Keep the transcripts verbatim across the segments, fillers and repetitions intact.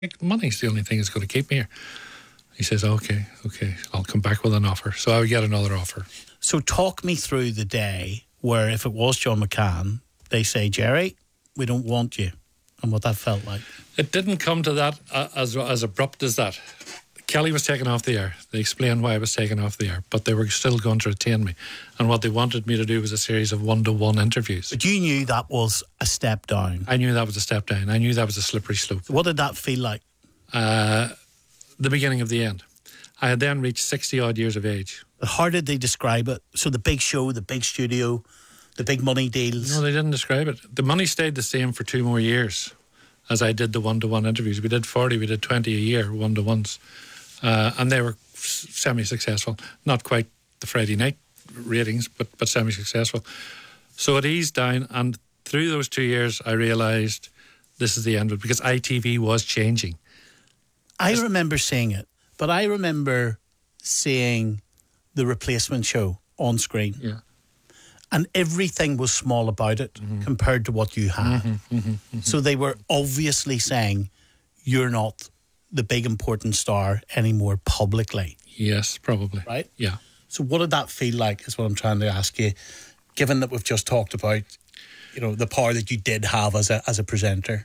money's the only thing that's going to keep me here. He says, okay, okay, I'll come back with an offer. So I would get another offer. So talk me through the day where, if it was John McCann, they say, Jerry, we don't want you, and what that felt like. It didn't come to that uh, as as abrupt as that. Kelly was taken off the air. They explained why I was taken off the air, but they were still going to retain me. And what they wanted me to do was a series of one-to-one interviews. But you knew that was a step down. I knew that was a step down. I knew that was a slippery slope. What did that feel like? Uh, the beginning of the end. I had then reached sixty-odd years of age. How did they describe it? So the big show, the big studio, the big money deals? No, they didn't describe it. The money stayed the same for two more years as I did the one-to-one interviews. We did forty, we did twenty a year, one-to-ones. Uh, and they were semi-successful. Not quite the Friday night ratings, but, but semi-successful. So it eased down, and through those two years, I realised this is the end of it, because I T V was changing. I it's, remember seeing it, but I remember seeing the replacement show on screen. Yeah. And everything was small about it mm-hmm. compared to what you had. Mm-hmm, mm-hmm, mm-hmm. So they were obviously saying, you're not the big important star anymore publicly. Yes, probably. Right? Yeah. So what did that feel like is what I'm trying to ask you, given that we've just talked about, you know, the power that you did have as a as a presenter.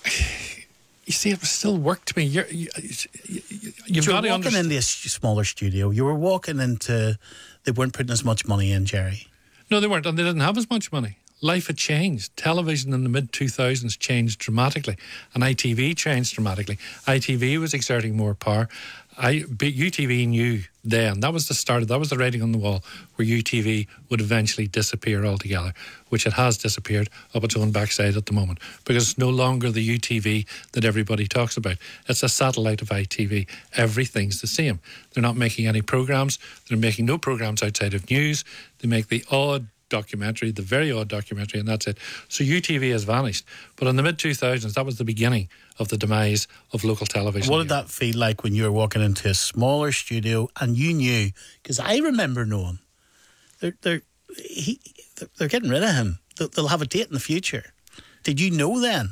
You see, it was still work to me. You're, you, you, you've so got to walking understand. into a smaller studio, you were walking into, they weren't putting as much money in, Jerry. No, they weren't, and they didn't have as much money. Life had changed. Television in the mid two thousands changed dramatically, and I T V changed dramatically. I T V was exerting more power. I, U T V knew then, that was the start of, that was the writing on the wall, where U T V would eventually disappear altogether, which it has disappeared up its own backside at the moment, because it's no longer the U T V that everybody talks about. It's a satellite of I T V. Everything's the same. They're not making any programmes. They're making no programmes outside of news. They make the odd documentary, the very odd documentary, and that's it. So U T V has vanished. But in the mid two thousands, that was the beginning of the demise of local television. What did that feel like when you were walking into a smaller studio and you knew, because I remember knowing, they're, they're, he, they're getting rid of him. They'll have a date in the future. Did you know then?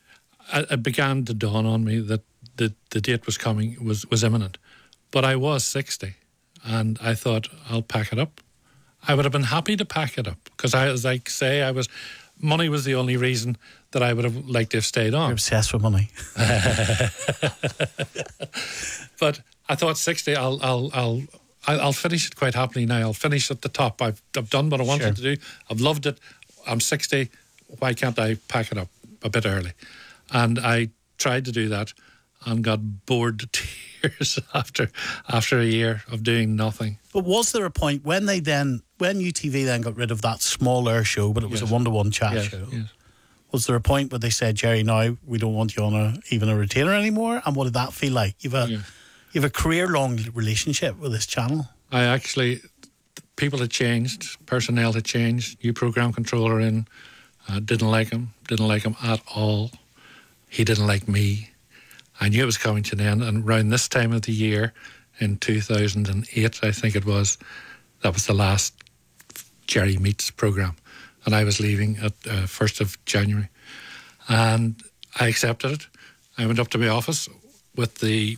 It began to dawn on me that the, the date was coming, was, was imminent. But I was sixty, and I thought, I'll pack it up. I would have been happy to pack it up, because I, as I say, I was, money was the only reason that I would have liked to have stayed on. You're obsessed with money. But I thought sixty, I'll, I'll, I'll, I'll finish it quite happily now. I'll finish at the top. I've, I've done what I wanted sure. to do. I've loved it. I'm sixty. Why can't I pack it up a bit early? And I tried to do that, and got bored to tears after after a year of doing nothing. But was there a point when they then, when U T V then got rid of that smaller show, but it was yes. a one-to-one chat yes, show, yes. was there a point where they said, Jerry, now we don't want you on a, even a retainer anymore? And what did that feel like? You've a, yeah. you've a career-long relationship with this channel. I actually, people had changed, personnel had changed, new programme controller in, uh, didn't like him, didn't like him at all. He didn't like me. I knew it was coming to an end, and around this time of the year, in two thousand eight, I think it was, that was the last Jerry Meets programme, and I was leaving at uh, first of January, and I accepted it. I went up to my office with the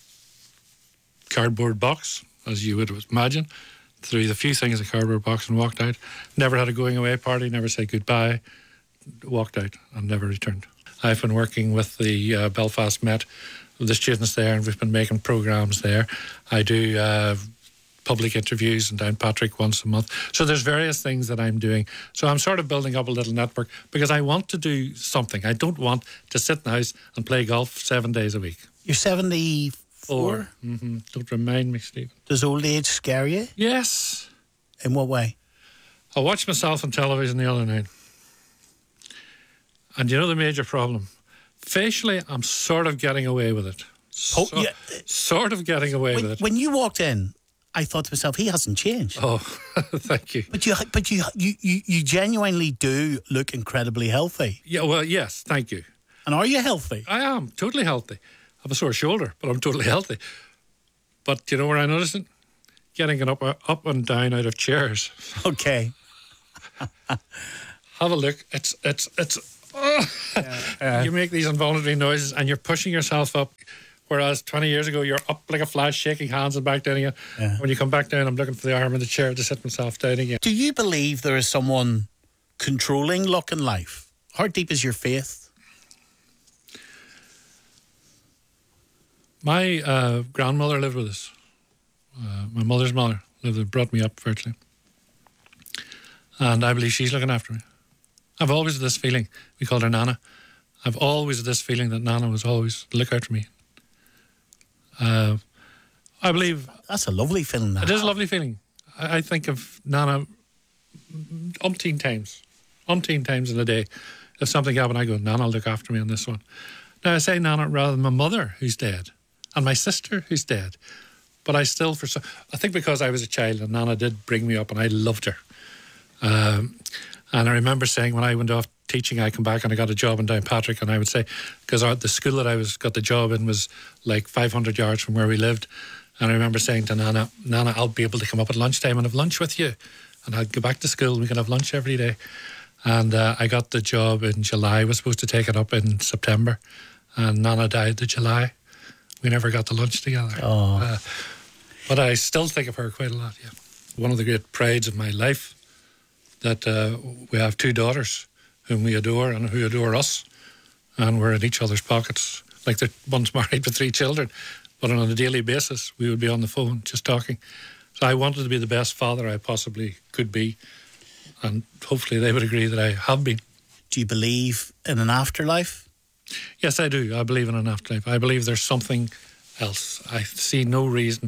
cardboard box, as you would imagine, threw the few things in the cardboard box and walked out. Never had a going away party, never said goodbye, walked out and never returned. I've been working with the uh, Belfast Met, with the students there, and we've been making programmes there. I do uh, public interviews in Downpatrick once a month. So there's various things that I'm doing. So I'm sort of building up a little network, because I want to do something. I don't want to sit in the house and play golf seven days a week. You're seventy-four? Mm-hmm. Don't remind me, Stephen. Does old age scare you? Yes. In what way? I watched myself on television the other night. And you know the major problem? Facially, I'm sort of getting away with it. So, oh, yeah. Sort of getting away when, with it. When you walked in, I thought to myself, he hasn't changed. Oh, thank you. But you, but you, you, you, you genuinely do look incredibly healthy. Yeah, well, yes, thank you. And are you healthy? I am totally healthy. I have a sore shoulder, but I'm totally healthy. But you know where I noticed it? Getting it up, up and down out of chairs. Okay. Have a look. It's, it's, it's. yeah, yeah. You make these involuntary noises and you're pushing yourself up. Whereas twenty years ago, you're up like a flash, shaking hands and back down again. Yeah. When you come back down, I'm looking for the arm in the chair to sit myself down again. Do you believe there is someone controlling luck in life? How deep is your faith? My uh, grandmother lived with us. Uh, my mother's mother lived with, brought me up virtually. And I believe she's looking after me. I've always had this feeling, we called her Nana. I've always had this feeling that Nana was always look out for me. Uh, I believe... That's a lovely feeling. Now. It is a lovely feeling. I, I think of Nana umpteen times. Umpteen times in a day. If something happened, I go, Nana will look after me on this one. Now, I say Nana rather than my mother, who's dead, and my sister, who's dead. But I still, for so, I think because I was a child and Nana did bring me up and I loved her. Um, and I remember saying when I went off teaching, I come back and I got a job in Downpatrick, and I would say, because the school that I was got the job in was like five hundred yards from where we lived. And I remember saying to Nana, Nana, I'll be able to come up at lunchtime and have lunch with you. And I'll go back to school and we can have lunch every day. And uh, I got the job in July. I was supposed to take it up in September. And Nana died in July. We never got to lunch together. Oh. Uh, but I still think of her quite a lot, yeah. One of the great prides of my life, that uh, we have two daughters whom we adore and who adore us. And we're in each other's pockets. Like they're one's married with three children. But on a daily basis, we would be on the phone just talking. So I wanted to be the best father I possibly could be. And hopefully they would agree that I have been. Do you believe in an afterlife? Yes, I do. I believe in an afterlife. I believe there's something else. I see no reason